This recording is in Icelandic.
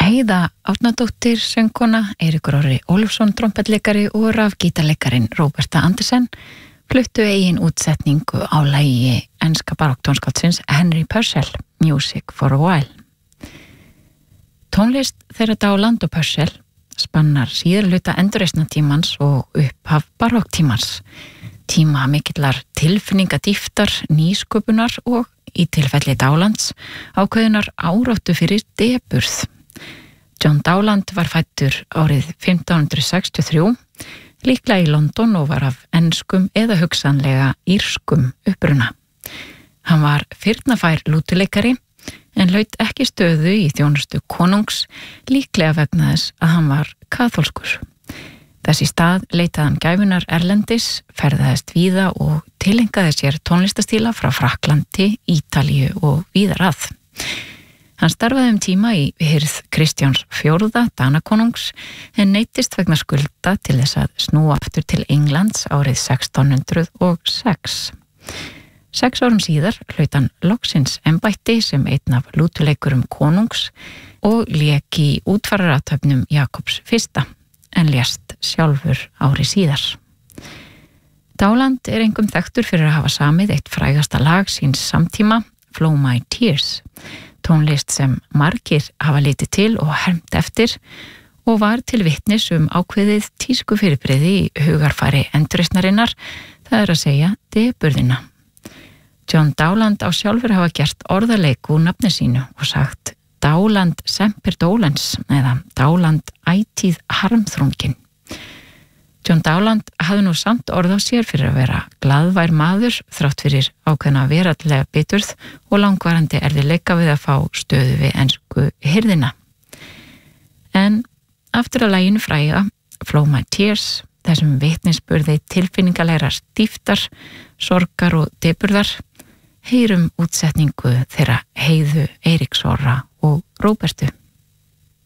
Heiða Árnadóttir söngkona, Eiríkur Orri Ólafsson trompetleikari og rafgítarleikarin Róberta Andersen fluttu eigin útsetningu á lagi enska barokktónskáldsins Henry Purcell, Music for a While. Tónlist þeirra Dáland og Purcell spannar síðar hluta endurreisnartímans og upphaf barokktímans, tíma mikillar tilfinningadýftar, nýsköpunar og í tilfelli Dálands ákveðunar áráttu fyrir deburð. John Dowland var fæddur árið 1563, líklega í London og var af enskum eða hugsanlega írskum uppruna. Hann var firnafær lútuleikari en laut ekki stöðu í þjónustu konungs, líklega vegna þess að hann var kaþólskur. Þess í stað leitaði hann gæfunar erlendis, ferðaðist víða og tilengaði sér tónlistastíla frá Frakklandi, Ítalíu og víðar að. Hann starfaði tíma í hirð Kristjáns IV Danakonungs en neyddist vegna skulda til þess að snúa aftur til Englands árið 1606. 6 árum síðar hlaut hann loksins embætti sem einn af lútuleikurum konungs og lék í útfararathöfnum Jakobs I en lést sjálfur ári síðar. Dáland einkum þekktur fyrir að hafa samið eitt frægasta lag síns samtíma, Flow My Tears, tónlist sem margir hafa litið til og hermt eftir og var til vitnis ákveðið tískufyrirbrigði í hugarfari endurreisnarinnar, það að segja deburðina. John Dowland á sjálfur hafa gert orðaleik úr nafni sínu og sagt Dáland semper dólens eða Dáland ætíð harmþrungin. John Dowland hafði nú samt orð á sér fyrir að vera glaðvær maður þrátt fyrir ákveðna veraldlega biturð og langvarandi erfiðleika við að fá stöðu við ensku hirðina. En aftur að laginu fræga, Flow My Tears, þessum vitnisburði tilfinningalegrar dýftar, sorgar og deburðar, heyrum útsetningu þeirra Heiðu, Eiríks Orra og Róbertu.